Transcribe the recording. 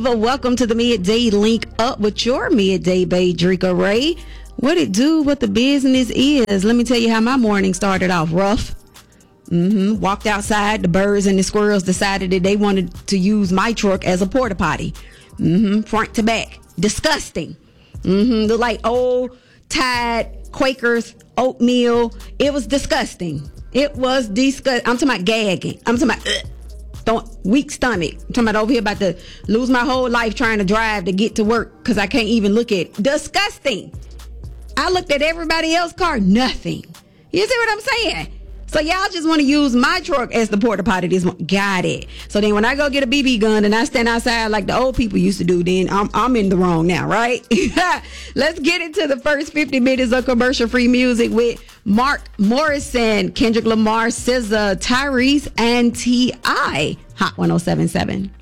Welcome to the Midday Link Up with your Midday Bae, Drika Ray. What it do, what the business is. Let me tell you how my morning started off rough. Walked outside. The birds and the squirrels decided that they wanted to use my truck as a porta potty. Front to back. Disgusting. Look like old, tired Quakers oatmeal. It was disgusting. It was disgusting. I'm talking about gagging. I'm talking about weak stomach. I'm talking about over here about to lose my whole life trying to drive to get to work because I can't even look at it. Disgusting. I looked at everybody else's car. Nothing. You see what I'm saying? So y'all just want to use my truck as the porta potty this morning. Got it. So then when I go get a BB gun and I stand outside like the old people used to do, then I'm in the wrong now, right? Let's get into the first 50 minutes of commercial-free music with Mark Morrison, Kendrick Lamar, SZA, Tyrese, and T.I. Hot 107.7.